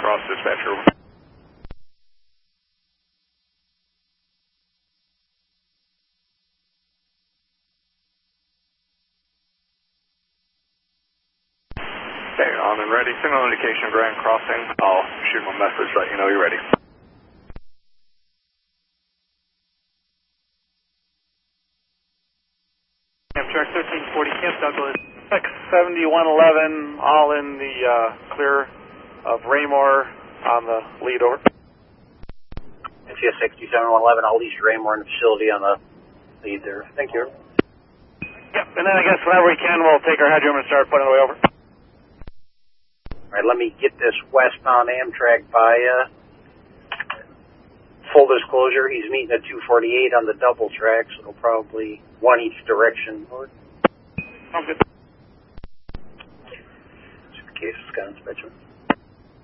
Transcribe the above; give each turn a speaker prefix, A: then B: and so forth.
A: Cross dispatcher. Okay, on and ready. Signal indication, Grand Crossing. I'll shoot him a message, let you know you're ready.
B: Amtrak 1340, Camp Douglas. X7111, all in the clear of Raymore on the lead, over.
C: NCS 6711, I'll lease Raymore in the facility on the lead there. Thank you.
B: Yep, and then I guess whenever we can, we'll take our headroom and start putting it away, over.
C: All right, let me get this westbound Amtrak by full disclosure, he's meeting at 248 on the double track, so it'll probably one each direction.
B: Sounds good.
C: Case Scott Inspection.